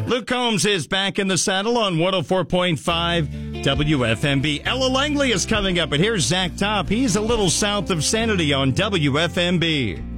Luke Combs is back in the saddle on 104.5 WFMB. Ella Langley is coming up, but here's Zach Top. He's a little south of Sanity on WFMB.